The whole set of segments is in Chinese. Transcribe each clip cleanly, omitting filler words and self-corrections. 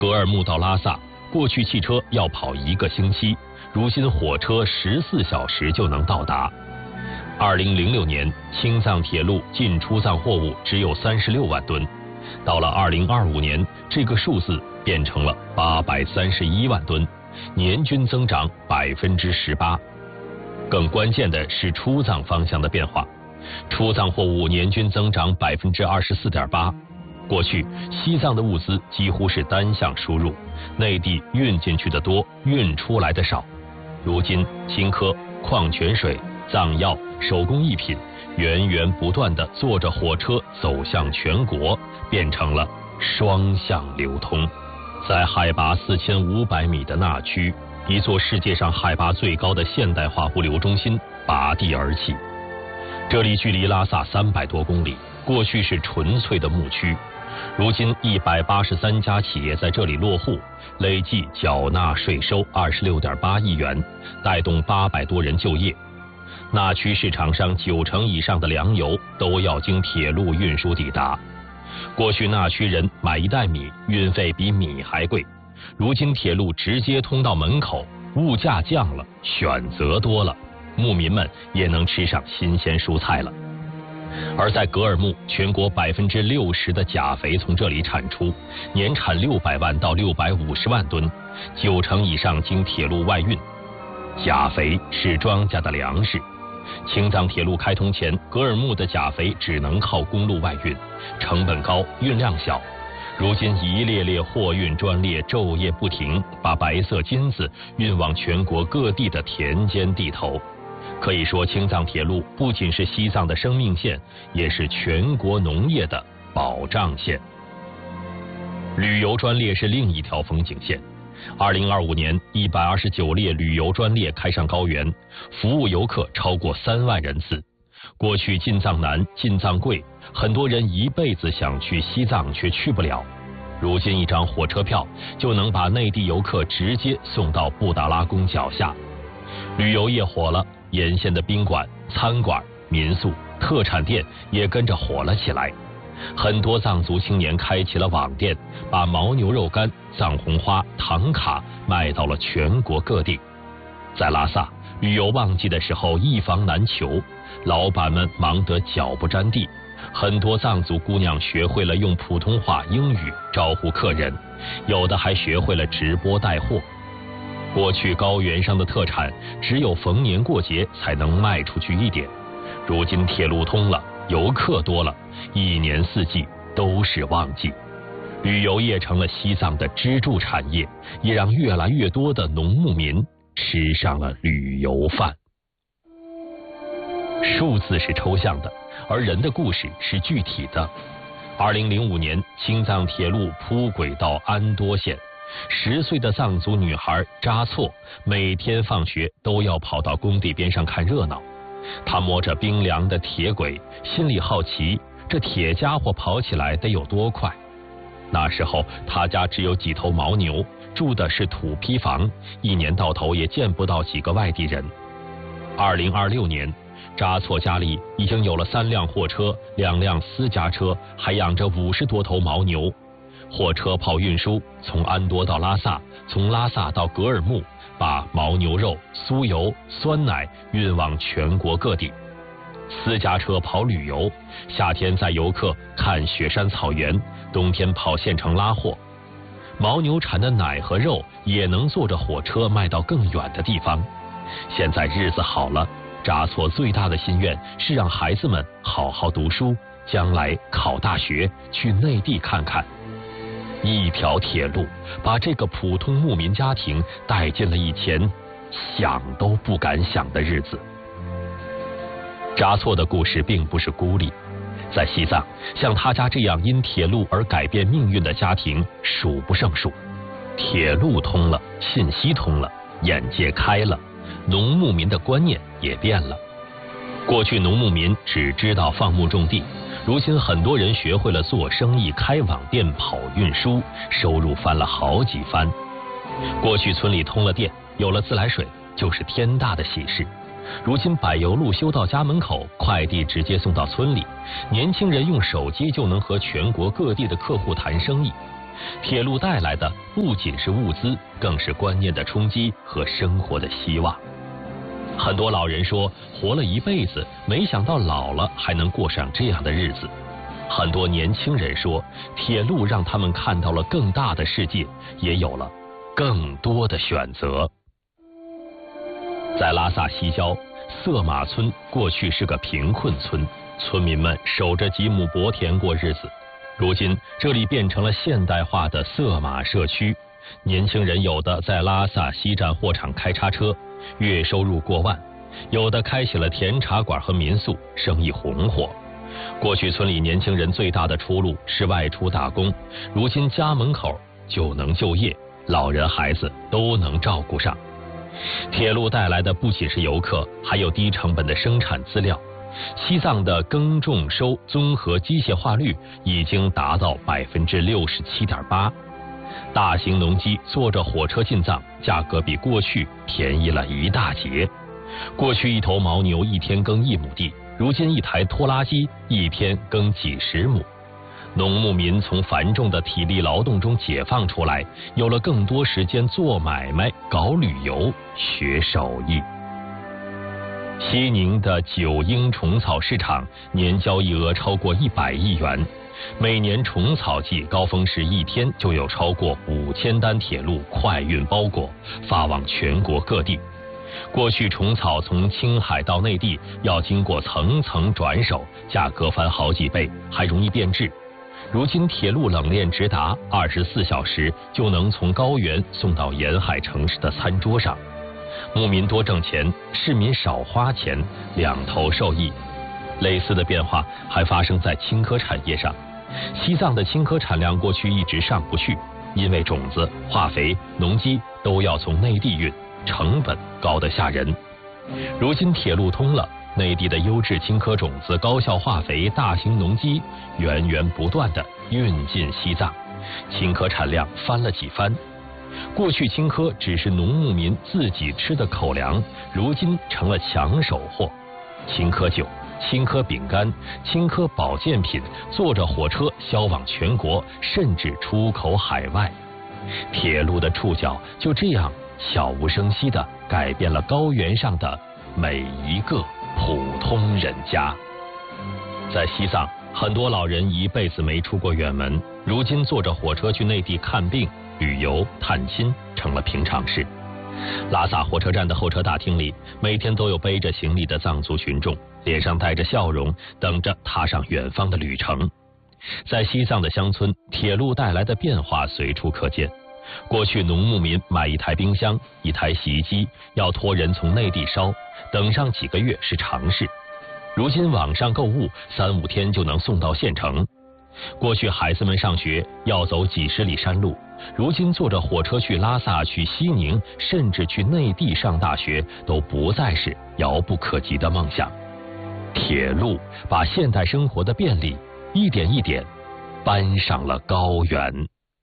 格尔木到拉萨，过去汽车要跑1个星期，如今火车14小时就能到达。2006年，青藏铁路进出藏货物只有36万吨，到了2025年，这个数字变成了831万吨，年均增长18%。更关键的是出藏方向的变化，出藏货物年均增长24.8%。过去西藏的物资几乎是单向输入，内地运进去的多，运出来的少。如今青稞、矿泉水、藏药、手工艺品源源不断地坐着火车走向全国，变成了双向流通。在海拔4500米的那曲，一座世界上海拔最高的现代化物流中心拔地而起。这里距离拉萨300多公里，过去是纯粹的牧区，如今183家企业在这里落户，累计缴纳税收26.8亿元，带动800多人就业。那区市场上90%以上的粮油都要经铁路运输抵达。过去那区人买1袋米运费比米还贵，如今铁路直接通到门口，物价降了，选择多了，牧民们也能吃上新鲜蔬菜了。而在格尔木，全国60%的钾肥从这里产出，年产600万到650万吨，90%以上经铁路外运。钾肥是庄稼的粮食。青藏铁路开通前，格尔木的钾肥只能靠公路外运，成本高，运量小。如今一列列货运专列昼夜不停，把白色金子运往全国各地的田间地头。可以说，青藏铁路不仅是西藏的生命线，也是全国农业的保障线。旅游专列是另一条风景线。2025年，129列旅游专列开上高原，服务游客超过3万人次。过去进藏难、进藏贵，很多人一辈子想去西藏却去不了。如今一张火车票就能把内地游客直接送到布达拉宫脚下。旅游业火了，沿线的宾馆、餐馆、民宿、特产店也跟着火了起来。很多藏族青年开起了网店，把牦牛肉干、藏红花、唐卡卖到了全国各地。在拉萨，旅游旺季的时候一房难求，老板们忙得脚不沾地。很多藏族姑娘学会了用普通话、英语招呼客人，有的还学会了直播带货。过去高原上的特产只有逢年过节才能卖出去一点，如今铁路通了，游客多了，一年四季都是旺季。旅游业成了西藏的支柱产业，也让越来越多的农牧民吃上了旅游饭。数字是抽象的，而人的故事是具体的。2005年，青藏铁路铺轨到安多县，10岁的藏族女孩扎措每天放学都要跑到工地边上看热闹。她摸着冰凉的铁轨，心里好奇，这铁家伙跑起来得有多快。那时候她家只有几头牦牛，住的是土坯房，一年到头也见不到几个外地人。2026年，扎措家里已经有了3辆货车、2辆私家车，还养着50多头牦牛。货车跑运输，从安多到拉萨，从拉萨到格尔木，把牦牛肉、酥油、酸奶运往全国各地。私家车跑旅游，夏天载游客看雪山草原，冬天跑县城拉货。牦牛产的奶和肉也能坐着火车卖到更远的地方。现在日子好了，扎措最大的心愿是让孩子们好好读书，将来考大学，去内地看看。一条铁路把这个普通牧民家庭带进了以前想都不敢想的日子。扎措的故事并不是孤立，在西藏，像他家这样因铁路而改变命运的家庭数不胜数。铁路通了，信息通了，眼界开了，农牧民的观念也变了。过去农牧民只知道放牧种地，如今很多人学会了做生意、开网店、跑运输，收入翻了好几番。过去村里通了电，有了自来水，就是天大的喜事。如今柏油路修到家门口，快递直接送到村里，年轻人用手机就能和全国各地的客户谈生意。 铁路带来的不仅是物资，更是观念的冲击和生活的希望。很多老人说，活了一辈子，没想到老了还能过上这样的日子。很多年轻人说，铁路让他们看到了更大的世界，也有了更多的选择。在拉萨西郊，色马村过去是个贫困村，村民们守着几亩薄田过日子。如今这里变成了现代化的色马社区，年轻人有的在拉萨西站货场开叉车，月收入过万；有的开起了甜茶馆和民宿，生意红火。过去村里年轻人最大的出路是外出打工，如今家门口就能就业，老人孩子都能照顾上。铁路带来的不仅是游客，还有低成本的生产资料。西藏的耕种收综合机械化率已经达到67.8%，大型农机坐着火车进藏，价格比过去便宜了一大截。过去一头牦牛一天耕1亩地，如今一台拖拉机一天耕几十亩。农牧民从繁重的体力劳动中解放出来，有了更多时间做买卖、搞旅游、学手艺。西宁的九英虫草市场年交易额超过100亿元，每年虫草季高峰时一天就有超过5000单铁路快运包裹发往全国各地。过去虫草从青海到内地要经过层层转手，价格翻好几倍，还容易变质。如今铁路冷链直达，24小时就能从高原送到沿海城市的餐桌上。牧民多挣钱，市民少花钱，两头受益。类似的变化还发生在青稞产业上。西藏的青稞产量过去一直上不去，因为种子、化肥、农机都要从内地运，成本高得吓人。如今铁路通了，内地的优质青稞种子、高效化肥、大型农机源源不断地运进西藏，青稞产量翻了几番。过去青稞只是农牧民自己吃的口粮，如今成了抢手货。青稞酒、青稞饼干、青稞保健品坐着火车销往全国，甚至出口海外。铁路的触角就这样悄无声息地改变了高原上的每一个普通人家。在西藏，很多老人一辈子没出过远门，如今坐着火车去内地看病、旅游、探亲成了平常事。拉萨火车站的候车大厅里，每天都有背着行李的藏族群众，脸上带着笑容，等着踏上远方的旅程。在西藏的乡村，铁路带来的变化随处可见。过去农牧民买一台冰箱、一台洗衣机，要托人从内地捎，等上几个月是常事。如今网上购物，3-5天就能送到县城。过去孩子们上学要走几十里山路，如今坐着火车去拉萨、去西宁，甚至去内地上大学，都不再是遥不可及的梦想。铁路把现代生活的便利一点一点搬上了高原。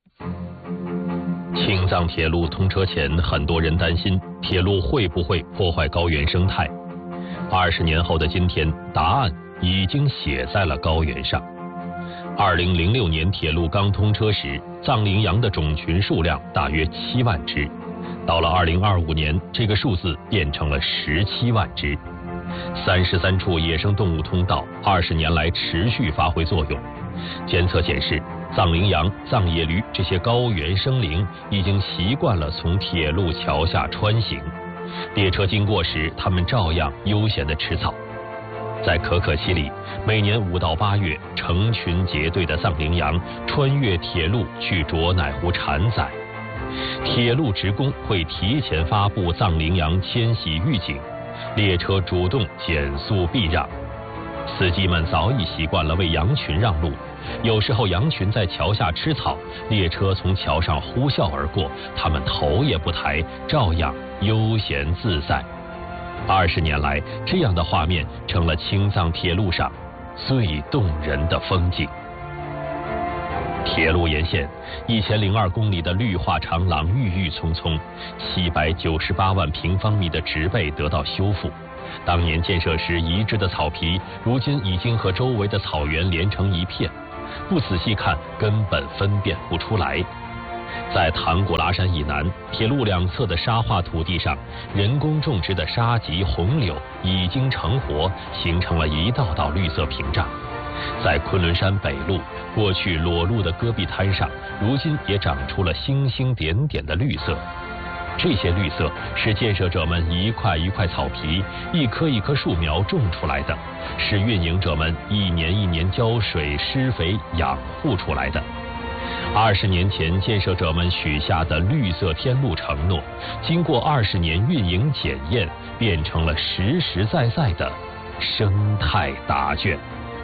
青藏铁路通车前，很多人担心铁路会不会破坏高原生态。20年后的今天，答案已经写在了高原上。2006年铁路刚通车时，藏羚羊的种群数量大约7万只，到了2025年，这个数字变成了17万只。33处野生动物通道20年来持续发挥作用。监测显示，藏羚羊、藏野驴这些高原生灵已经习惯了从铁路桥下穿行，列车经过时，它们照样悠闲地吃草。在可可西里，每年5到8月，成群结队的藏羚羊穿越铁路去卓乃湖产崽。铁路职工会提前发布藏羚羊迁徙预警，列车主动减速避让。司机们早已习惯了为羊群让路，有时候羊群在桥下吃草，列车从桥上呼啸而过，它们头也不抬，照样悠闲自在。20年来，这样的画面成了青藏铁路上最动人的风景。铁路沿线1002公里的绿化长廊郁郁葱葱，798万平方米的植被得到修复。当年建设时移植的草皮，如今已经和周围的草原连成一片。 不仔细看根本分辨不出来。在唐古拉山以南，铁路两侧的沙化土地上，人工种植的沙棘、红柳已经成活，形成了一道道绿色屏障。在昆仑山北麓，过去裸露的戈壁滩上，如今也长出了星星点点的绿色。这些绿色是建设者们一块一块草皮、一棵一棵树苗种出来的，是运营者们一年一年浇水、施肥、养护出来的。20年前建设者们许下的绿色天路承诺，经过20年运营检验，变成了实实在在的生态答卷。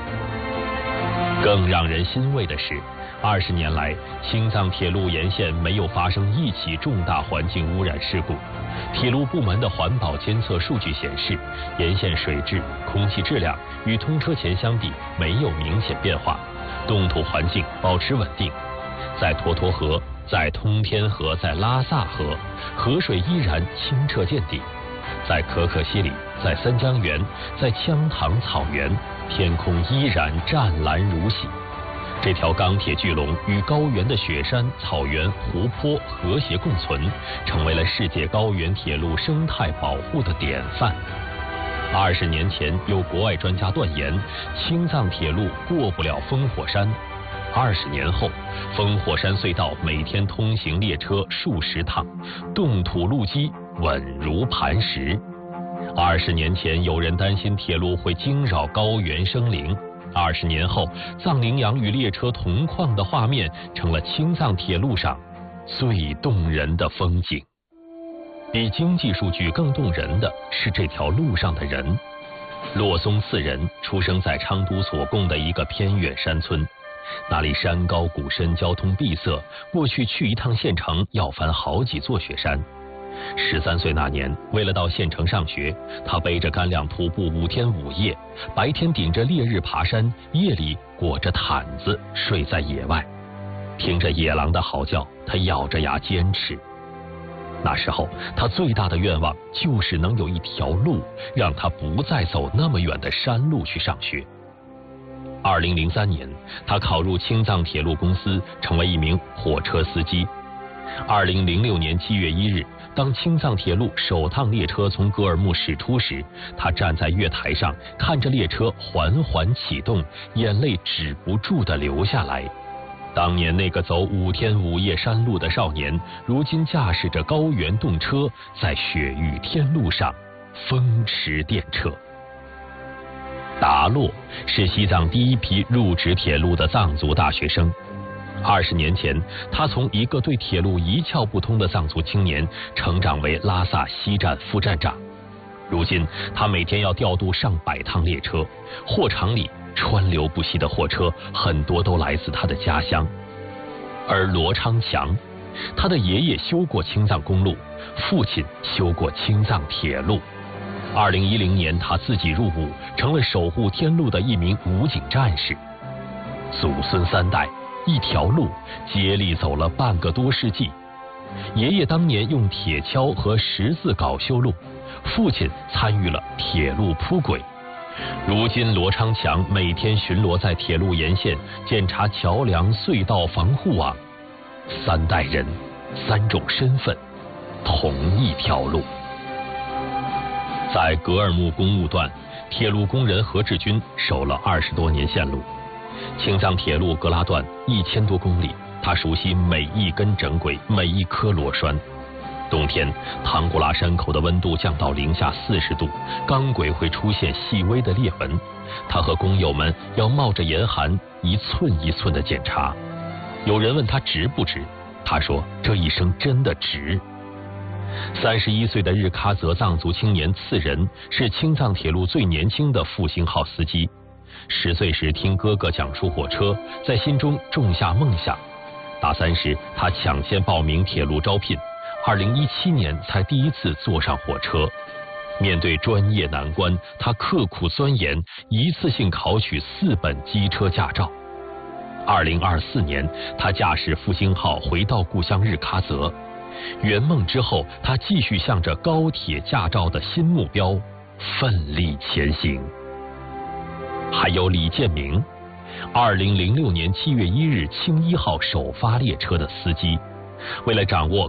更让人欣慰的是，20年来，青藏铁路沿线没有发生一起重大环境污染事故。铁路部门的环保监测数据显示，沿线水质、空气质量与通车前相比没有明显变化，冻土环境保持稳定。在沱沱河、在通天河、在拉萨河，河水依然清澈见底；在可可西里、在三江源、在羌塘草原，天空依然湛蓝如洗。这条钢铁巨龙与高原的雪山、草原、湖泊和谐共存，成为了世界高原铁路生态保护的典范。20年前，有国外专家断言，青藏铁路过不了烽火山。20年后，烽火山隧道每天通行列车数十趟，冻土路基稳如磐石。20年前，有人担心铁路会惊扰高原生灵。20年后，藏羚羊与列车同框的画面成了青藏铁路上最动人的风景。比经济数据更动人的是这条路上的人。洛松次人出生在昌都所贡的一个偏远山村，那里山高谷深，交通闭塞，过去去一趟县城要翻好几座雪山。13岁那年，为了到县城上学，他背着干粮徒步5天5夜，白天顶着烈日爬山，夜里裹着毯子睡在野外。听着野狼的嚎叫，他咬着牙坚持。那时候，他最大的愿望就是能有一条路，让他不再走那么远的山路去上学。2003年，他考入青藏铁路公司，成为一名火车司机。2006年7月1日，当青藏铁路首趟列车从格尔木驶出时，他站在月台上，看着列车缓缓启动，眼泪止不住地流下来。当年那个走5天5夜山路的少年，如今驾驶着高原动车，在雪域天路上风驰电掣。达洛是西藏第一批入职铁路的藏族大学生。20年前，他从一个对铁路一窍不通的藏族青年，成长为拉萨西站副站长。如今，他每天要调度上百趟列车，货场里川流不息的货车很多都来自他的家乡。而罗昌强，他的爷爷修过青藏公路，父亲修过青藏铁路。2010年，他自己入伍，成了守护天路的一名武警战士。祖孙3代，一条路接力走了半个多世纪。爷爷当年用铁锹和十字镐修路，父亲参与了铁路铺轨。如今罗昌强每天巡逻在铁路沿线，检查桥梁、隧道、防护网。3代人，3种身份，同一条路。在格尔木公务段，铁路工人何志军守了20多年线路。青藏铁路格拉段1000多公里，他熟悉每一根整轨，每一颗螺栓。冬天，唐古拉山口的温度降到-40度，钢轨会出现细微的裂纹。他和工友们要冒着严寒，一寸一寸的检查。有人问他值不值，他说这一生真的值。31岁的日喀则藏族青年次仁是青藏铁路最年轻的复兴号司机。10岁时听哥哥讲述火车，在心中种下梦想。大3时，他抢先报名铁路招聘，2017年才第一次坐上火车。面对专业难关，他刻苦钻研，一次性考取4本机车驾照。2024年，他驾驶复兴号回到故乡日喀则。圆梦之后，他继续向着高铁驾照的新目标奋力前行。还有李建明， 2006年7月1日青1号首发列车的司机。为了掌握